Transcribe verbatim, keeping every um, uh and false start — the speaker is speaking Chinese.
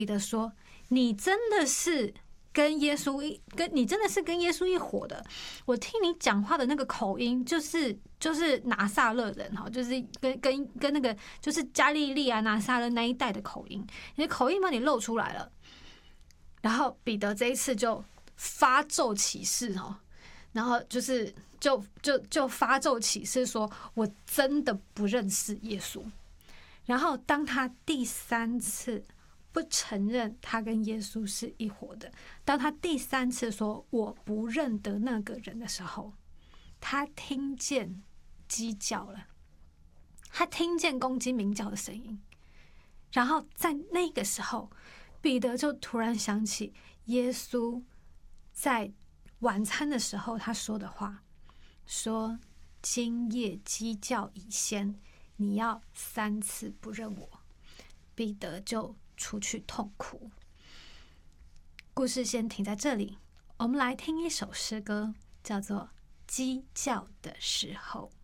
彼得说：“你真的是跟耶稣一跟你真的是跟耶稣一伙的。我听你讲话的那个口音，就是就是拿撒勒人哈，就是跟跟跟那个就是加利利啊拿撒勒那一带的口音，你的口音把你露出来了。”然后彼得这一次就发咒起誓哦，然后就是就就就发咒起誓说：“我真的不认识耶稣。”然后当他第三次不承认他跟耶稣是一伙的，当他第三次说我不认得那个人的时候，他听见鸡叫了，他听见公鸡鸣叫的声音。然后在那个时候，彼得就突然想起耶稣在晚餐的时候他说的话，说今夜鸡叫以先，你要三次不认我。彼得就出去痛哭。故事先停在这里，我们来听一首诗歌，叫做《鸡叫的时候》。